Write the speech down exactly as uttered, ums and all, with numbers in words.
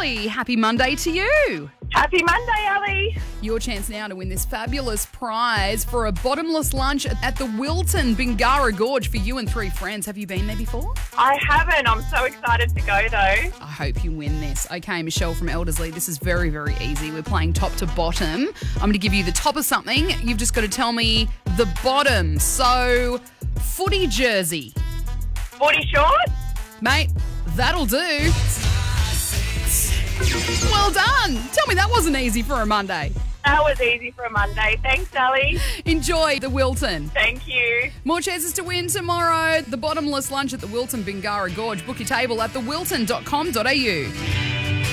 Ali. Happy Monday to you. Happy Monday, Ali. Your chance now to win this fabulous prize for a bottomless lunch at the Wilton Bingara Gorge for you and three friends. Have you been there before? I haven't. I'm so excited to go, though. I hope you win this. Okay, Michelle from Eldersley, this is very, very easy. We're playing top to bottom. I'm going to give you the top of something. You've just got to tell me the bottom. So, footy jersey. Footy shorts? Mate, that'll do. Well done. Tell me that wasn't easy for a Monday. That was easy for a Monday. Thanks, Ali. Enjoy the Wilton. Thank you. More chances to win tomorrow. The bottomless lunch at the Wilton Bingara Gorge. Book your table at the wilton dot com dot a u.